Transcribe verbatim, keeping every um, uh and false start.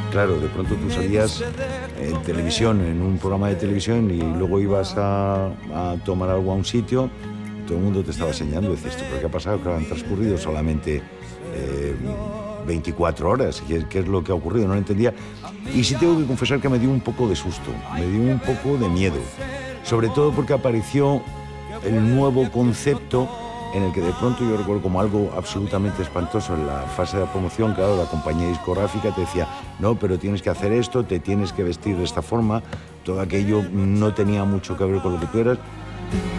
claro, de pronto tú salías en televisión, en un programa de televisión, y luego ibas a, a tomar algo a un sitio, todo el mundo te estaba enseñando, y dices, ¿pero qué ha pasado? Claro, han transcurrido solamente eh, veinticuatro horas, ¿Qué, ¿qué es lo que ha ocurrido? No lo entendía. Y sí tengo que confesar que me dio un poco de susto, me dio un poco de miedo, sobre todo porque apareció el nuevo concepto en el que de pronto yo recuerdo como algo absolutamente espantoso en la fase de promoción. Claro, la compañía discográfica te decía, no, pero tienes que hacer esto, te tienes que vestir de esta forma, todo aquello no tenía mucho que ver con lo que tú eras.